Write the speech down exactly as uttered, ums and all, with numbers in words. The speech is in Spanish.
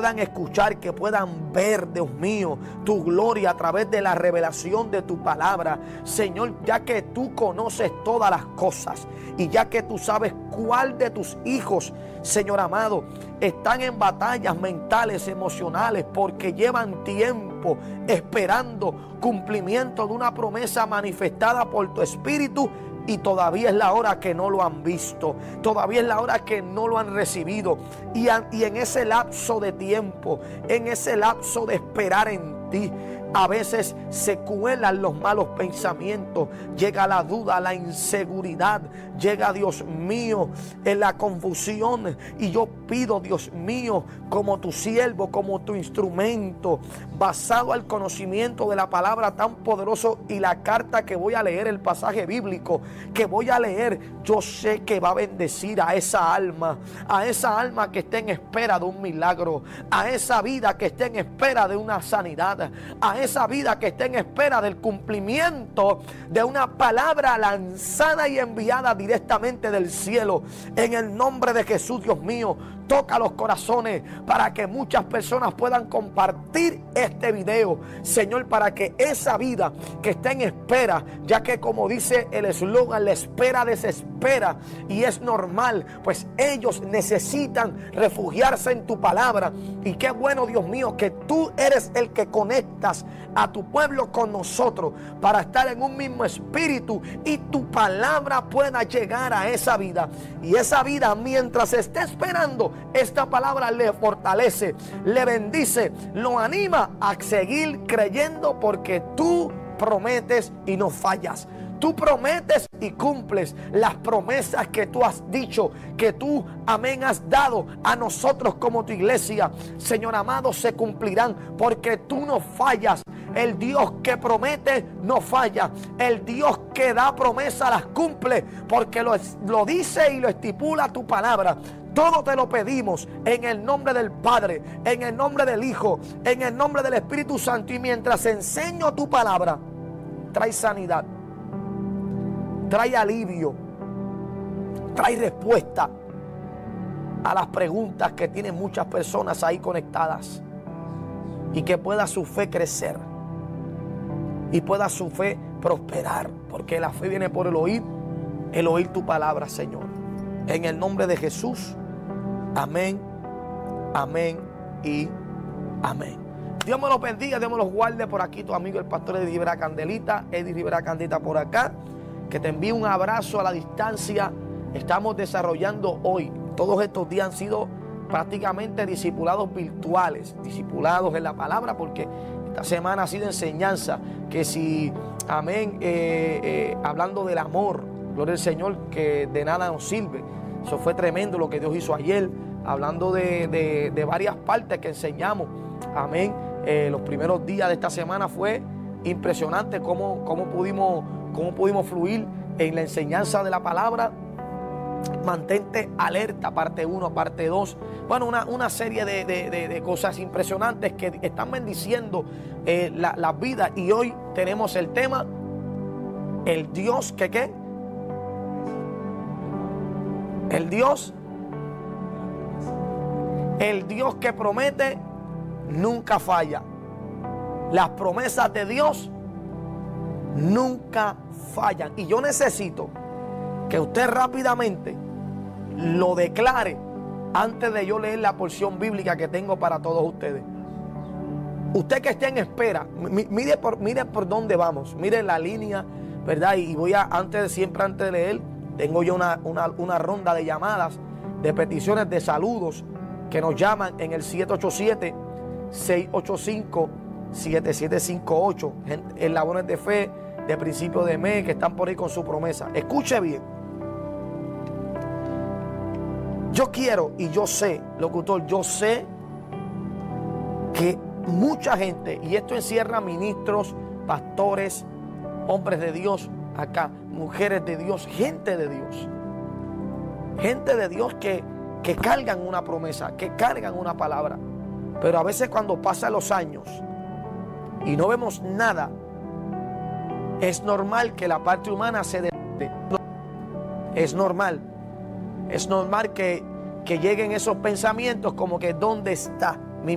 puedan escuchar, que puedan ver, Dios mío, tu gloria a través de la revelación de tu palabra. Señor, ya que tú conoces todas las cosas y ya que tú sabes cuál de tus hijos, Señor amado, están en batallas mentales, emocionales, porque llevan tiempo esperando cumplimiento de una promesa manifestada por tu Espíritu, y todavía es la hora que no lo han visto, todavía es la hora que no lo han recibido, y, a, y en ese lapso de tiempo, en ese lapso de esperar en ti, a veces se cuelan los malos pensamientos, llega la duda, la inseguridad, llega, Dios mío, en la confusión. Y yo pido, Dios mío, como tu siervo, como tu instrumento, basado al conocimiento de la palabra tan poderoso y la carta que voy a leer, el pasaje bíblico que voy a leer, yo sé que va a bendecir a esa alma, a esa alma que esté en espera de un milagro, a esa vida que esté en espera de una sanidad, a esa vida que esté en espera del cumplimiento de una palabra lanzada y enviada directamente del cielo. En el nombre de Jesús, Dios mío, toca los corazones para que muchas personas puedan compartir este video, Señor, para que esa vida que está en espera, ya que como dice el eslogan, la espera desespera y es normal, pues ellos necesitan refugiarse en tu palabra. Y qué bueno, Dios mío, que tú eres el que conectas a tu pueblo con nosotros para estar en un mismo espíritu y tu palabra pueda llegar a esa vida. Y esa vida, mientras esté esperando, esta palabra le fortalece, le bendice, lo anima a seguir creyendo, porque tú prometes y no fallas. Tú prometes y cumples las promesas que tú has dicho, que tú, amén, has dado a nosotros como tu iglesia. Señor amado, se cumplirán porque tú no fallas. El Dios que promete no falla. El Dios que da promesa las cumple, porque lo, lo dice y lo estipula tu palabra. Todo te lo pedimos en el nombre del Padre, en el nombre del Hijo, en el nombre del Espíritu Santo. Y mientras enseño tu palabra, trae sanidad, trae alivio, trae respuesta a las preguntas que tienen muchas personas ahí conectadas, y que pueda su fe crecer y pueda su fe prosperar, porque la fe viene por el oír, el oír tu palabra, Señor. En el nombre de Jesús, amén, amén y amén. Dios me los bendiga, Dios me los guarde. Por aquí tu amigo el pastor Eddie Rivera Candelita, Eddie Rivera Candelita por acá. Que te envíe un abrazo a la distancia. Estamos desarrollando hoy, todos estos días han sido prácticamente discipulados virtuales, discipulados en la palabra, porque esta semana ha sido enseñanza. Que si, amén, eh, eh, hablando del amor, gloria al Señor, que de nada nos sirve. Eso fue tremendo lo que Dios hizo ayer, hablando de, de, de varias partes que enseñamos. Amén. Eh, los primeros días de esta semana fue impresionante cómo, cómo, pudimos, cómo pudimos fluir en la enseñanza de la palabra. Mantente alerta, parte uno, parte dos. Bueno, una, una serie de, de, de, de cosas impresionantes que están bendiciendo eh, la, la vida. Y hoy tenemos el tema, el Dios que qué. El Dios, el Dios que promete nunca falla. Las promesas de Dios nunca fallan. Y yo necesito que usted rápidamente lo declare antes de yo leer la porción bíblica que tengo para todos ustedes. Usted que esté en espera, mire por, mire por dónde vamos, mire la línea, ¿verdad? Y voy a, antes de siempre, antes de leer, tengo yo una, una, una ronda de llamadas, de peticiones, de saludos, que nos llaman en el siete ocho siete, seis ocho cinco, siete siete cinco ocho. Eslabones de fe, de principio de mes, que están por ahí con su promesa. Escuche bien. Yo quiero y yo sé, locutor, yo sé que mucha gente, y esto encierra ministros, pastores, hombres de Dios acá, mujeres de Dios, gente de Dios, gente de Dios que, que cargan una promesa, que cargan una palabra, pero a veces cuando pasan los años y no vemos nada, es normal que la parte humana se debilite. Es normal. Es normal que, que lleguen esos pensamientos como que ¿dónde está?